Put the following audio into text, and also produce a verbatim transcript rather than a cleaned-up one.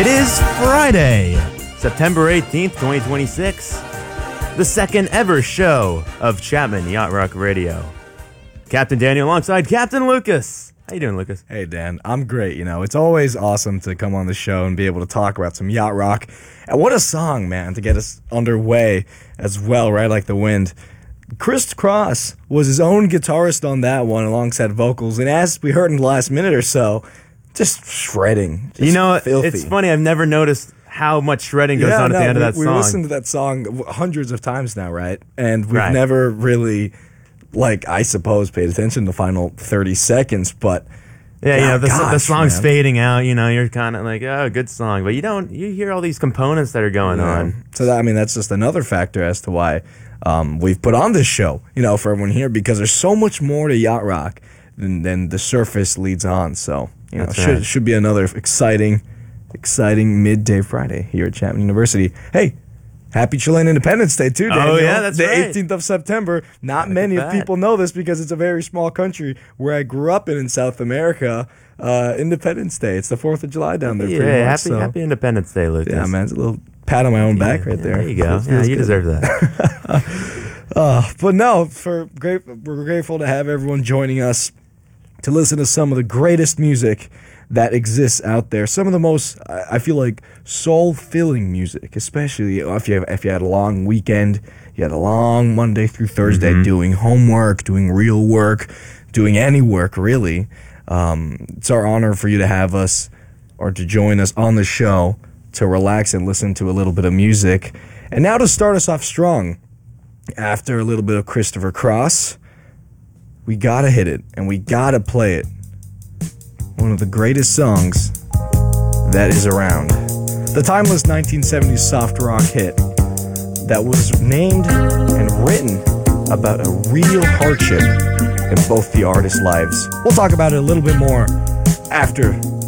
It is Friday, September eighteenth, twenty twenty-six, the second ever show of Chapman Yacht Rock Radio. Captain Daniel alongside Captain Lucas. How you doing, Lucas? Hey, Dan. I'm great. You know, it's always awesome to come on the show and be able to talk about some yacht rock. And what a song, man, to get us underway as well, right? Like the wind. Chris Cross was his own guitarist on that one alongside vocals. And as we heard in the last minute or so, just shredding. Just you know, filthy. It's funny. I've never noticed how much shredding goes yeah, on no, at the end we, of that we song. We listened to that song hundreds of times now, right? And we've right. never really, like, I suppose, paid attention to the final thirty seconds, but... Yeah, you know, the, gosh, the song's man. fading out, you know, you're kind of like, oh, good song. But you don't, you hear all these components that are going yeah. on. So, that, I mean, that's just another factor as to why um, we've put on this show, you know, for everyone here, because there's so much more to yacht rock than, than the surface leads on. So, you know, That's should, right. should be another exciting, exciting midday Friday here at Chapman University. Hey, happy Chilean Independence Day, too, Daniel. Oh, yeah, that's the right. The eighteenth of September. Not Look many at of that. people know this because it's a very small country where I grew up in in South America. Uh, Independence Day. It's the fourth of July down there. Yeah, pretty much, happy, so. happy Independence Day, Lucas. Yeah, man, it's a little pat on my own back Yeah, right there. There you go. Feels- Yeah, feels you good. deserve that. Uh, but no, for great, we're grateful to have everyone joining us to listen to some of the greatest music that exists out there. Some of the most, I I feel like, soul-filling music, especially if you have, if you had a long weekend, you had a long Monday through Thursday Mm-hmm. doing homework, doing real work, doing any work, really. Um, it's our honor for you to have us or to join us on the show to relax and listen to a little bit of music. And now to start us off strong, after a little bit of Christopher Cross, we gotta hit it and we gotta play it. One of the greatest songs that is around. The timeless nineteen seventies soft rock hit that was named and written about a real hardship in both the artists' lives. We'll talk about it a little bit more after